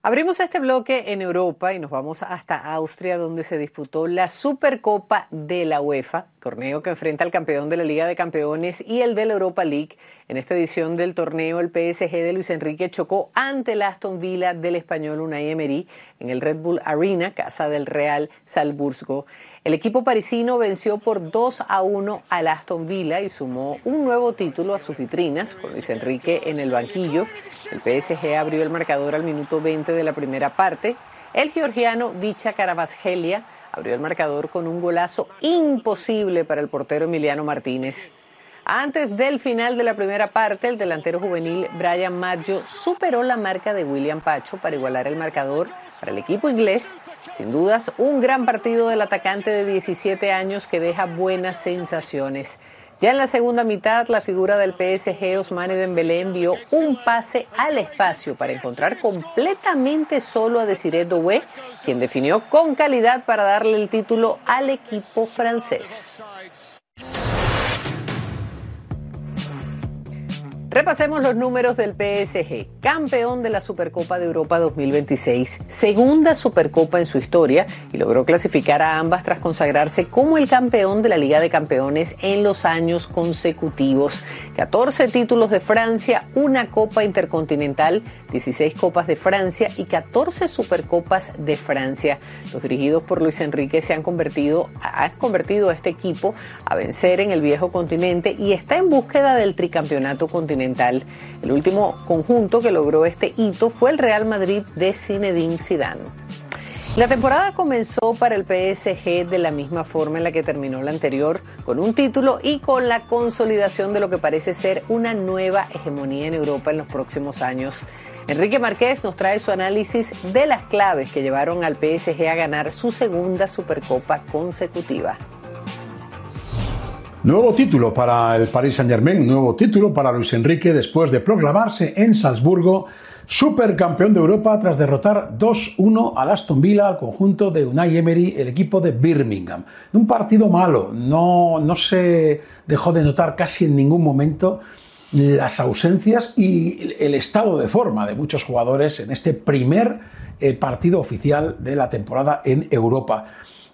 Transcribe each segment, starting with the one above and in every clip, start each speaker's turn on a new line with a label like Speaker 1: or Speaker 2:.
Speaker 1: Abrimos este bloque en Europa y nos vamos hasta Austria, donde se disputó la Supercopa de la UEFA, torneo que enfrenta al campeón de la Liga de Campeones y el de la Europa League. En esta edición del torneo, el PSG de Luis Enrique chocó ante el Aston Villa del español Unai Emery en el Red Bull Arena, casa del Real Salzburgo. El equipo parisino venció por 2-1 al Aston Villa y sumó un nuevo título a sus vitrinas, con Luis Enrique en el banquillo. El PSG abrió el marcador al minuto 20 de la primera parte. El georgiano Vicha Kvaratskhelia abrió el marcador con un golazo imposible para el portero Emiliano Martínez. Antes del final de la primera parte, el delantero juvenil Brian Maggio superó la marca de William Pacho para igualar el marcador para el equipo inglés. Sin dudas, un gran partido del atacante de 17 años que deja buenas sensaciones. Ya en la segunda mitad, la figura del PSG, Ousmane Dembélé, envió un pase al espacio para encontrar completamente solo a Désiré Doué, quien definió con calidad para darle el título al equipo francés. Repasemos los números del PSG, campeón de la Supercopa de Europa 2026, segunda Supercopa en su historia y logró clasificar a ambas tras consagrarse como el campeón de la Liga de Campeones en los años consecutivos. 14 títulos de Francia, una Copa Intercontinental, 16 Copas de Francia y 14 Supercopas de Francia. Los dirigidos por Luis Enrique han convertido a este equipo a vencer en el viejo continente y está en búsqueda del tricampeonato continental. El último conjunto que logró este hito fue el Real Madrid de Zinedine Zidane. La temporada comenzó para el PSG de la misma forma en la que terminó la anterior, con un título y con la consolidación de lo que parece ser una nueva hegemonía en Europa en los próximos años. Enrique Márquez nos trae su análisis de las claves que llevaron al PSG a ganar su segunda Supercopa consecutiva.
Speaker 2: Nuevo título para el Paris Saint-Germain, nuevo título para Luis Enrique después de proclamarse en Salzburgo supercampeón de Europa tras derrotar 2-1 al Aston Villa, al conjunto de Unai Emery, el equipo de Birmingham. Un partido malo, no se dejó de notar casi en ningún momento las ausencias y el estado de forma de muchos jugadores en este primer partido oficial de la temporada en Europa.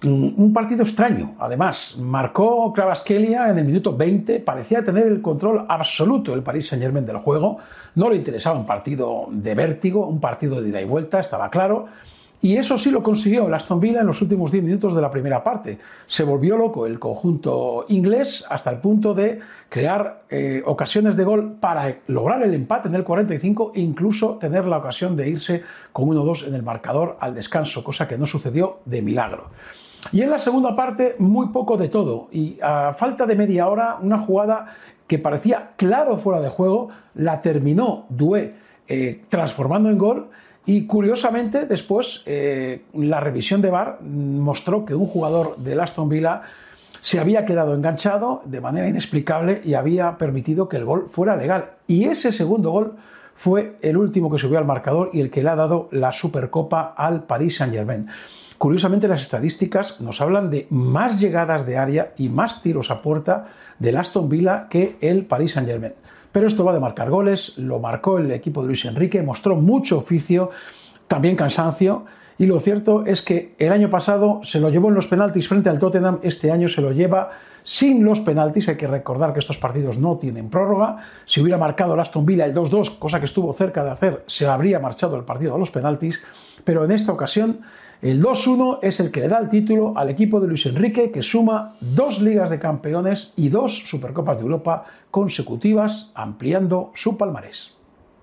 Speaker 2: Un partido extraño, además. Marcó Kvaratskhelia en el minuto 20, parecía tener el control absoluto el Paris Saint-Germain del juego, no le interesaba un partido de vértigo, un partido de ida y vuelta, estaba claro, y eso sí lo consiguió el Aston Villa en los últimos 10 minutos de la primera parte. Se volvió loco el conjunto inglés hasta el punto de crear ocasiones de gol para lograr el empate en el 45 e incluso tener la ocasión de irse con 1-2 en el marcador al descanso, cosa que no sucedió de milagro. Y en la segunda parte, muy poco de todo. Y a falta de media hora, una jugada que parecía claro fuera de juego, la terminó Doué transformando en gol. Y curiosamente, después, la revisión de VAR mostró que un jugador del Aston Villa se había quedado enganchado de manera inexplicable y había permitido que el gol fuera legal. Y ese segundo gol fue el último que subió al marcador y el que le ha dado la Supercopa al Paris Saint-Germain. Curiosamente, las estadísticas nos hablan de más llegadas de área y más tiros a puerta del Aston Villa que el Paris Saint-Germain. Pero esto va de marcar goles, lo marcó el equipo de Luis Enrique, mostró mucho oficio, también cansancio, y lo cierto es que el año pasado se lo llevó en los penaltis frente al Tottenham, este año se lo lleva sin los penaltis. Hay que recordar que estos partidos no tienen prórroga. Si hubiera marcado el Aston Villa el 2-2, cosa que estuvo cerca de hacer, se habría marchado el partido a los penaltis, pero en esta ocasión el 2-1 es el que le da el título al equipo de Luis Enrique, que suma 2 Ligas de Campeones y 2 Supercopas de Europa consecutivas, ampliando su palmarés.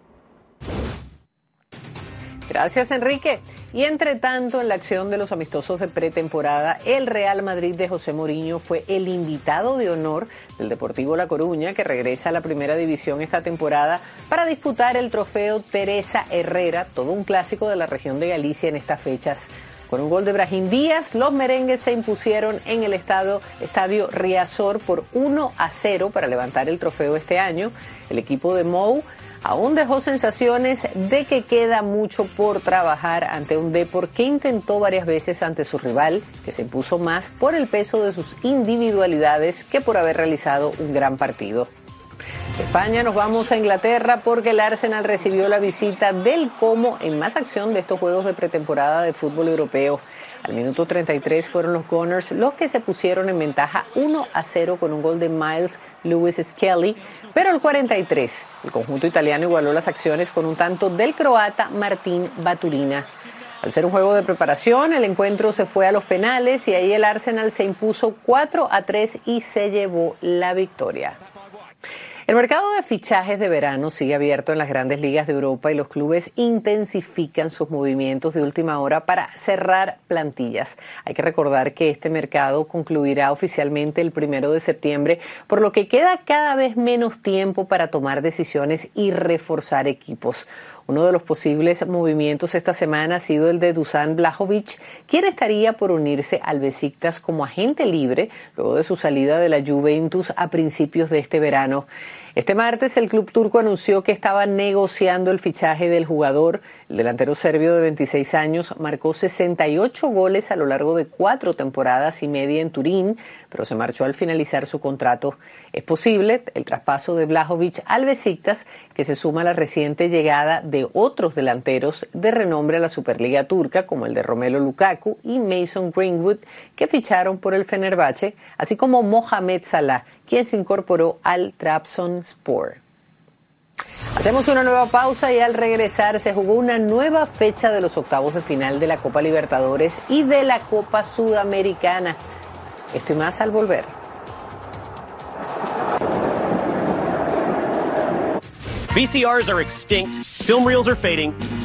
Speaker 1: Gracias, Enrique. Y entre tanto, en la acción de los amistosos de pretemporada, el Real Madrid de José Mourinho fue el invitado de honor del Deportivo La Coruña, que regresa a la primera división esta temporada para disputar el trofeo Teresa Herrera, todo un clásico de la región de Galicia en estas fechas. Con un gol de Brahim Díaz, los merengues se impusieron en el estadio Riazor por 1-0 para levantar el trofeo este año. El equipo de Mou aún dejó sensaciones de que queda mucho por trabajar ante un Depor que intentó varias veces ante su rival, que se impuso más por el peso de sus individualidades que por haber realizado un gran partido. De España nos vamos a Inglaterra porque el Arsenal recibió la visita del Como en más acción de estos juegos de pretemporada de fútbol europeo. Al minuto 33 fueron los Gunners los que se pusieron en ventaja 1-0 con un gol de Miles Lewis Skelly, pero al 43 el conjunto italiano igualó las acciones con un tanto del croata Martín Baturina. Al ser un juego de preparación, el encuentro se fue a los penales y ahí el Arsenal se impuso 4-3 y se llevó la victoria. El mercado de fichajes de verano sigue abierto en las grandes ligas de Europa y los clubes intensifican sus movimientos de última hora para cerrar plantillas. Hay que recordar que este mercado concluirá oficialmente el 1 de septiembre, por lo que queda cada vez menos tiempo para tomar decisiones y reforzar equipos. Uno de los posibles movimientos esta semana ha sido el de Dusan Vlahovic, quien estaría por unirse al Besiktas como agente libre luego de su salida de la Juventus a principios de este verano. Este martes el club turco anunció que estaba negociando el fichaje del jugador. El delantero serbio de 26 años marcó 68 goles a lo largo de 4 temporadas y media en Turín, pero se marchó al finalizar su contrato. Es posible el traspaso de Vlahovic al Besiktas, que se suma a la reciente llegada de otros delanteros de renombre a la Superliga turca, como el de Romelu Lukaku y Mason Greenwood, que ficharon por el Fenerbahce, así como Mohamed Salah, quien se incorporó al Trabzonspor. Hacemos una nueva pausa y al regresar se jugó una nueva fecha de los octavos de final de la Copa Libertadores y de la Copa Sudamericana. Esto y más al volver.
Speaker 3: VCRs are extinct, film reels are fading,